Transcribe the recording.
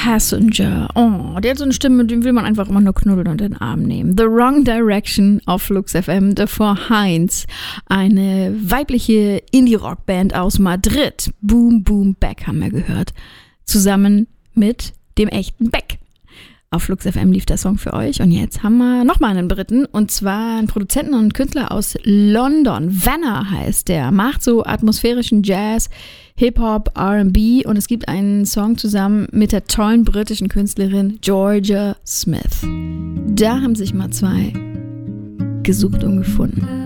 Passenger. Oh, der hat so eine Stimme, den will man einfach immer nur knuddeln und in den Arm nehmen. The Wrong Direction auf Flux FM. Davor Heinz, eine weibliche Indie-Rock-Band aus Madrid. Boom Boom Back haben wir gehört. Zusammen mit dem echten Beck. Auf Flux FM lief der Song für euch und jetzt haben wir nochmal einen Briten und zwar einen Produzenten und Künstler aus London. Vanna heißt der, macht so atmosphärischen Jazz, Hip-Hop, R&B und es gibt einen Song zusammen mit der tollen britischen Künstlerin Georgia Smith. Da haben sich mal zwei gesucht und gefunden.